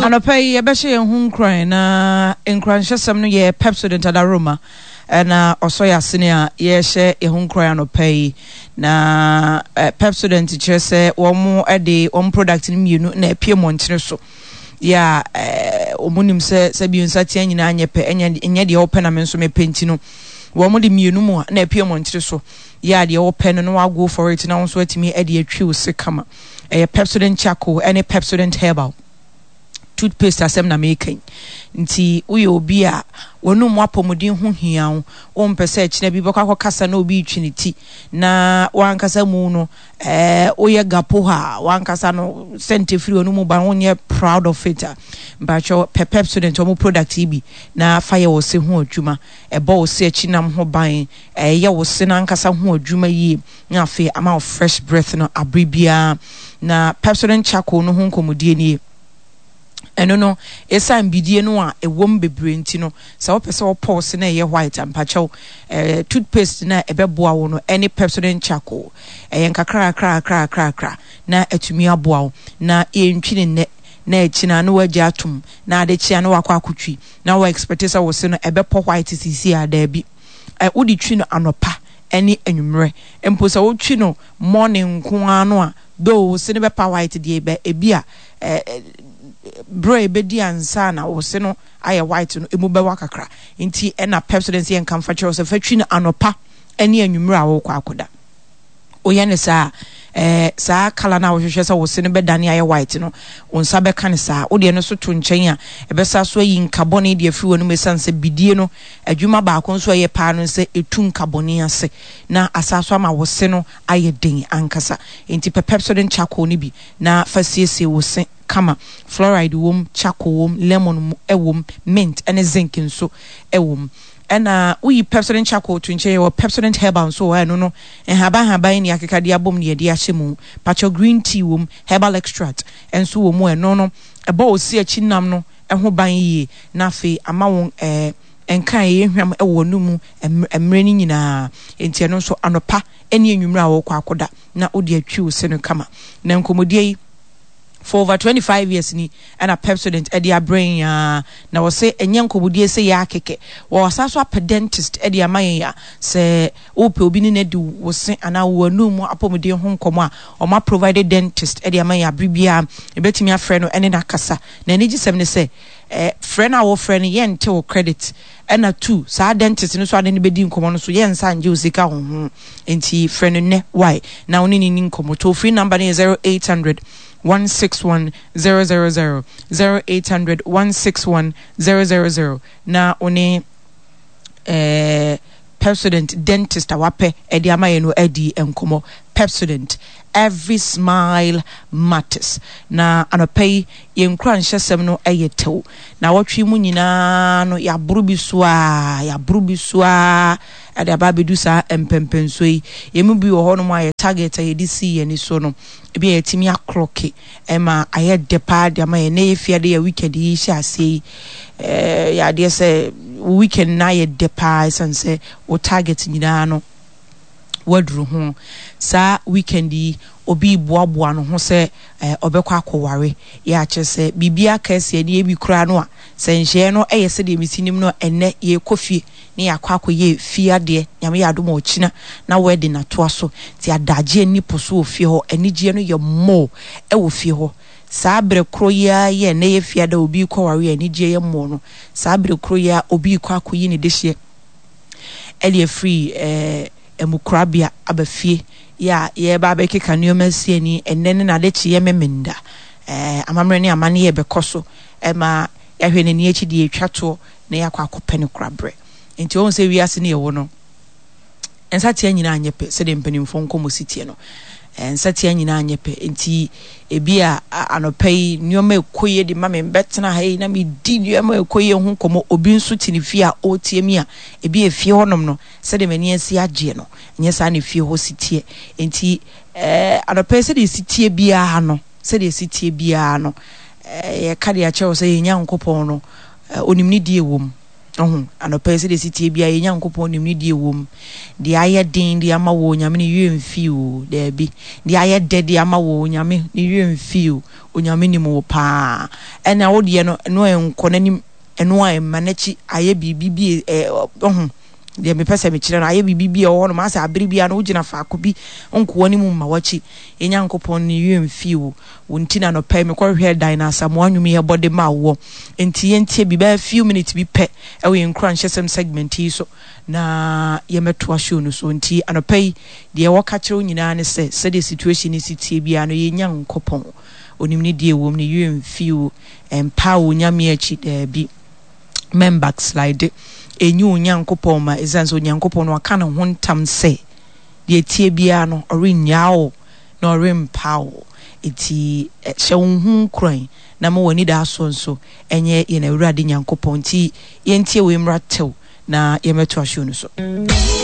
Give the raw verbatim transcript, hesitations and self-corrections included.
Anopai ebeshe ye hu nkran na nkran hyesem no ye Pepsodent Adaroma na osoya sene a ye hye ye hu nkran anopai na Pepsodent kyerese wo mo ede wo product ni mienu na epie montre so ya omunim se se biunsa tia nyina anyepe enye enye de open na me nso me penti no wo mo de mienu mu na epie montre so ya de open no wa go for it na won so atimi ede atwi wo se kama eh Pepsodent charcoal any Pepsodent herbal toothpaste asem na making nti uyo obi a wonu mu apomodin ho hia wo o mpese akina bi bokwa akokasa na obi twiniti na wankasa mu no eh oye gapo ha wankasa no sente free wonu mu ba wonye proud of it mbacho Pepsodent omo product ibi na fire wo se ho adwuma e bo wo se akinam ho ban eh ye wo se na nkasa ho adwuma yi na afi ama fresh breath no abribia na Pepsodent charcoal no ho nkomodie ni eno no esa mbidie no a ewom bebre nti no sa wo pese wo pulse na ye white ampacho eh toothpaste na ebeboa wo no any Pepsodent charcoal eh nkakra kra kra kra kra na atumi aboa wo na entwine ne na echina no wagye atom na ade chia no wakwa akotwi na wo expect sa wo se no ebepo white sisi ada bi eh wodi twi no anopa any enwumre empo sa wo twi no morning nko ano a do se ne be pa white de be ebia eh bro ebedi ansa na wo se no aye white no emu be wakakra nti e na Pepsodent ye nkan fa kyerɛ so fatwi no anopa ene anwumre a wo kwa akoda oye ne sa eh sa kala na wo hwehwɛ sa wo se no be dane aye white no onsa be ka ne sa wo de no so to nkyɛn a ebesa so yi nkabone de afi wonu mesanse bidie no adwuma ba akon so ye pa no se etu nkabone ase na asaso ama wo se no aye den ankasa nti Pepsodent charcoal ni bi na fasiesie wo se kama fluoride wom charcoal wom lemon ewom mint and zinc nso ewom ena uyi Pepsodent charcoal to nche wo Pepsodent herbal so wa no no en haba haba ni akeka de abom ne de ahyemu pacho green tea wom herbal extract enso wo mu eno no eba osi achinam no eho ban yi na fe ama won eh enkan ye hwam ewo no mu emre ni nyina enti eno so anopa eni enwumra wo kwa akoda na odi atwi wo se no kama na nkomodie for over twenty-five years ni and a Pepsodent edi brain ya na wo se enye nkobudie se ya keke wo asaso a dentist edi amayen ya se ope obi ni na di wo se ana wo anu mu apomode ho nkomo a o ma provided dentist edi amayen abribia ebetimi afre no ene na kasa na eni gisem ne se eh friend a wo friend ye nte wo credit ena two sa dentist no so ade ne bedi nkomo no so ye nsa nje osika ho ho enti friend ne why na oni ni nkomo to free number is zero eight hundred one six one zero zero zero zero eight hundred one six one zero zero zero na oni eh Pepsodent dentist awape edi amaye no edi enkomo Pepsodent every smile matters na anopai ye nkran hyesem no eyetew na watwi mu nyina no ya brubi so a ya brubi so a ade ababedu sa empempenso yi ye mu bi wo ho no ma ye target ye di si ye ni so no ebi ye timi akroke ema aye depa de ma ye na ye fia de ye weekend yi sha ase eh ya de se weekend na ye depa sense o target nyina no wadru ho sa weekend yi obi boaboa no ho se eh obekwa akoware ya kyese bibia ka se ne ebi kura no a senhye no eye se de misinim no enne ye kofie ne yakwa akoye fie ade nyame ya do ma okina na wedding na to aso ti adaje ni poso ofie ho enigye no ye mo e wo fie ho sabre kroya ye ne ye fie da obi kwaware enigye ye mo no sabre kroya obi kwa akoyi ne dehye elie free eh emukrabia abafie ya ye ba be keka nneoma sie ni enne na de kye memenda eh amamre ne amane ye bekoso e ma ya hwe ne ni echi de etwato na yakwa akopene krabre enti won se wiase ne ye wo no ensa tia nyina anyepe se de mpanimfo nkomo sitie no ensa tia nyina anyepe enti ebia anopai nneoma ekoye de mame betena ha na me di nneoma ekoye ho komo obi nso tini fie a otie mi a ebia fie honom no se de mani asi agye no nyesa ne fie ho sitie enti eh anopai se de sitie bia ha no se de sitie bia no eh ye ka de a chewo se nya nkopon no onim ni die wom ohun anope se de sitie bia ye nyankopon nim ni die wom de aye den de ama wo nyame ne yue mfi o de bi de aye de de ama wo nyame ne yue mfi o onyame nim wo pa ena wo de no no enko nanim eno a manachi aye bibi eh ohun de me pese me kire no aye bibi e wo no ma sa abiri bia no wo gina fa akobi onko woni mu ma wachi enyankopon ne yue mfi o wontina no pay me ko hwe dan na asamo anwum ye body ma wo enti yentie bi ba few minutes bi pe e we nkran hyesem segment yi so na ye meto ahwe no so enti anopai de wo ka kire nyina ne se se the situation is tie bia no ye nyankopon onim ne die wom ne yue mfi o empa wo nyame achi da bi member slide enyu nyankopon ma ezanso nyankopon no aka ne ho ntam se de tie bia no orinyao no orimpawo iti hye wo kran na ma wani da so nso enye ye na awurade nyankopon ti yentie we mratew na ye meto ahwe no so